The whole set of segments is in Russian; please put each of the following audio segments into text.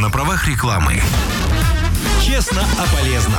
на правах рекламы. Честно о полезном.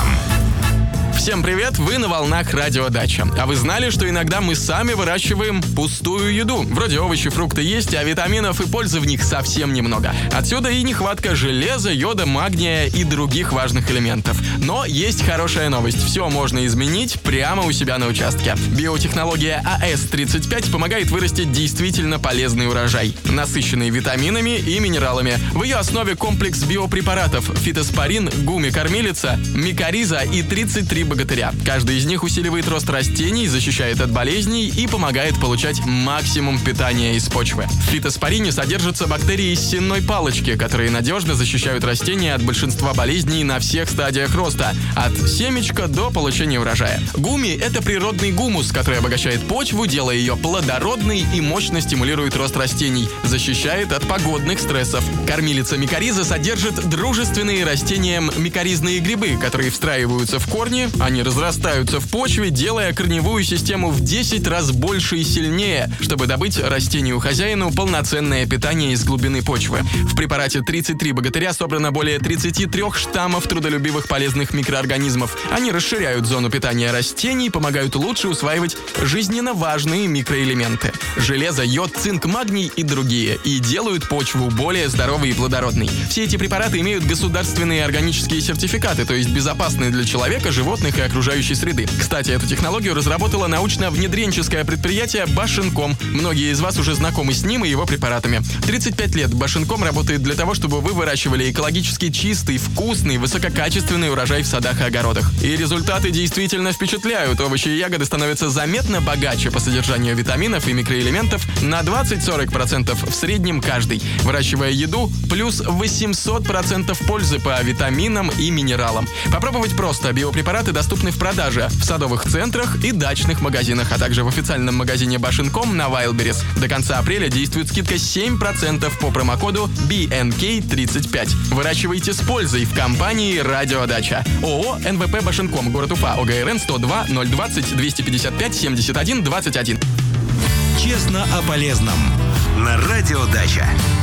Всем привет, вы на волнах Радио Дача. А вы знали, что иногда мы сами выращиваем пустую еду? Вроде овощи, фрукты есть, а витаминов и пользы в них совсем немного. Отсюда и нехватка железа, йода, магния и других важных элементов. Но есть хорошая новость. Все можно изменить прямо у себя на участке. Биотехнология АС-35 помогает вырастить действительно полезный урожай, насыщенный витаминами и минералами. В ее основе комплекс биопрепаратов: фитоспорин, гуми-кормилица, микориза и 33 богатыря. Каждый из них усиливает рост растений, защищает от болезней и помогает получать максимум питания из почвы. В фитоспорине содержатся бактерии из сенной палочки, которые надежно защищают растения от большинства болезней на всех стадиях роста, от семечка до получения урожая. Гуми – это природный гумус, который обогащает почву, делая ее плодородной и мощно стимулирует рост растений, защищает от погодных стрессов. Кормилица микориза содержит дружественные растениям микоризные грибы, которые встраиваются в корни. Они разрастаются в почве, делая корневую систему в 10 раз больше и сильнее, чтобы добыть растению-хозяину полноценное питание из глубины почвы. В препарате 33 богатыря собрано более 33 штаммов трудолюбивых полезных микроорганизмов. Они расширяют зону питания растений, помогают лучше усваивать жизненно важные микроэлементы – железо, йод, цинк, магний и другие, и делают почву более здоровой и плодородной. Все эти препараты имеют государственные органические сертификаты, то есть безопасные для человека, животных и окружающей среды. Кстати, эту технологию разработало научно-внедренческое предприятие Башинком. Многие из вас уже знакомы с ним и его препаратами. 35 лет Башинком работает для того, чтобы вы выращивали экологически чистый, вкусный, высококачественный урожай в садах и огородах. И результаты действительно впечатляют. Овощи и ягоды становятся заметно богаче по содержанию витаминов и микроэлементов на 20-40% в среднем каждый. Выращивая еду, плюс 800% пользы по витаминам и минералам. Попробовать просто. Биопрепараты доступны в продаже в садовых центрах и дачных магазинах, а также в официальном магазине Башинком на Wildberries. До конца апреля действует скидка 7% по промокоду BNK35. Выращивайте с пользой в компании Радио Дача. ООО НВП Башинком, город Уфа, ОГРН 102 020 255 71 21. Честно о полезном. На Радио Дача.